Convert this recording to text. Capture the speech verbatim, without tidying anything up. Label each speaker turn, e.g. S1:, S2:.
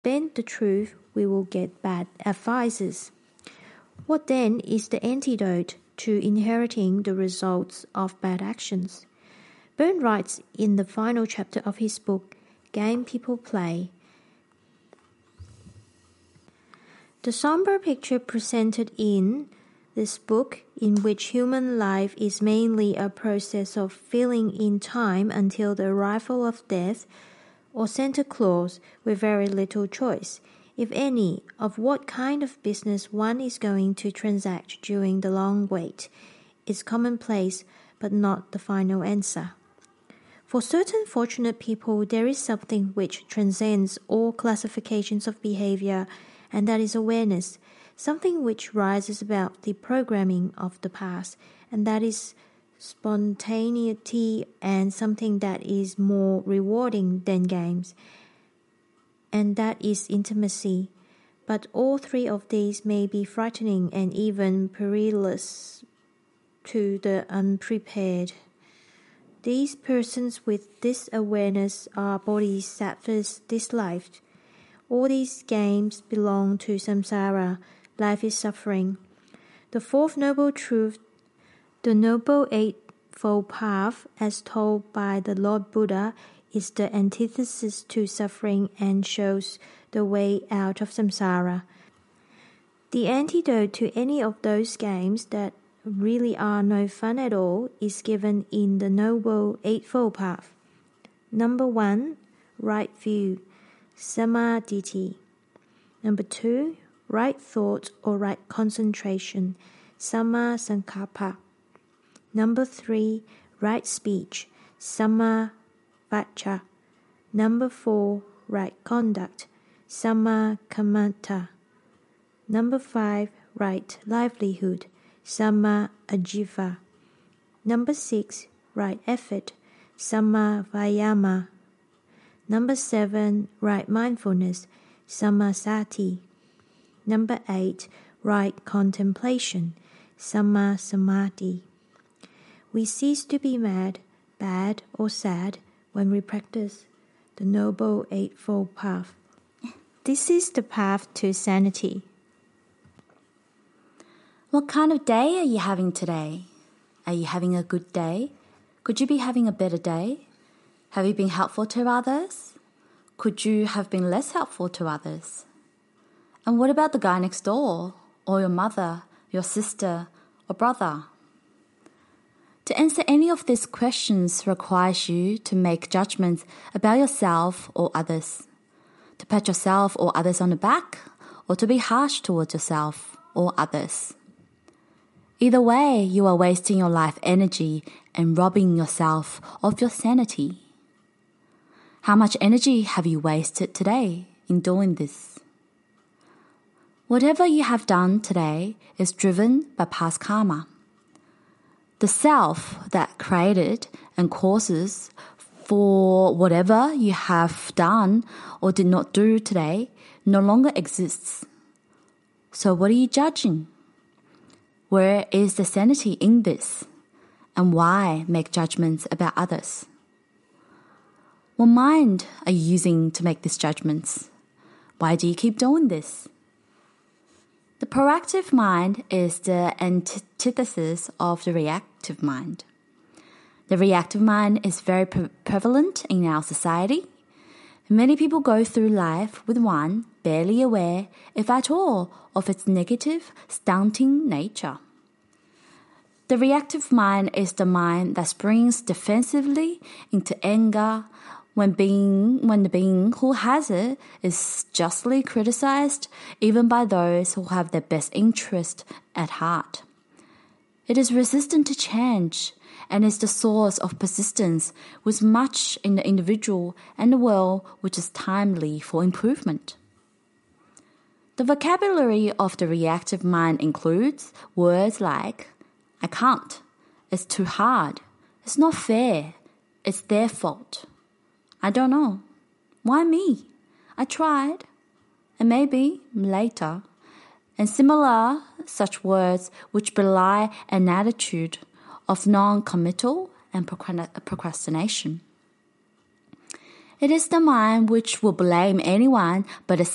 S1: bend the truth, we will get bad advices. What then is the antidote to inheriting the results of bad actions? Byrne writes in the final chapter of his book, Game People Play. The somber picture presented in this book, in which human life is mainly a process of filling in time until the arrival of death, or Santa Claus with very little choice, if any, of what kind of business one is going to transact during the long wait, is commonplace but not the final answer. For certain fortunate people, there is something which transcends all classifications of behavior, and that is awareness, something which rises above the programming of the past, and that is spontaneity, and something that is more rewarding than games, and that is intimacy. But all three of these may be frightening and even perilous to the unprepared. These persons with this awareness are bodhisattvas disliked. All these games belong to samsara. Life is suffering. The fourth noble truth, the Noble Eightfold Path, as told by the Lord Buddha, is the antithesis to suffering and shows the way out of samsara. The antidote to any of those games that really are no fun at all is given in the Noble Eightfold Path. Number one, right view, samadhi. Number two, right thought or right concentration, samma sankappa. Number three, right speech, samma vacha. Number four, right conduct, samma kamanta. Number five, right livelihood, samma ajiva. Number six, right effort, samma vayama. Number seven, right mindfulness, samma sati. Number eight, right contemplation, samma samadhi. We cease to be mad, bad, or sad when we practice the Noble Eightfold Path. This is the path to sanity.
S2: What kind of day are you having today? Are you having a good day? Could you be having a better day? Have you been helpful to others? Could you have been less helpful to others? And what about the guy next door, or your mother, your sister, or brother? To answer any of these questions requires you to make judgments about yourself or others, to pat yourself or others on the back, or to be harsh towards yourself or others. Either way, you are wasting your life energy and robbing yourself of your sanity. How much energy have you wasted today in doing this? Whatever you have done today is driven by past karma. The self that created and causes for whatever you have done or did not do today no longer exists. So what are you judging? Where is the sanity in this? And why make judgments about others? What mind are you using to make these judgments? Why do you keep doing this? The proactive mind is the antithesis of the reactive mind. The reactive mind is very pre- prevalent in our society. Many people go through life with one, barely aware, if at all, of its negative, stunting nature. The reactive mind is the mind that springs defensively into anger when being when the being who has it is justly criticized, even by those who have their best interest at heart. It is resistant to change and is the source of persistence with much in the individual and the world which is timely for improvement. The vocabulary of the reactive mind includes words like, I can't, it's too hard, it's not fair, it's their fault. I don't know. Why me? I tried. And maybe later. And similar such words which belie an attitude of non-committal and procrastination. It is the mind which will blame anyone but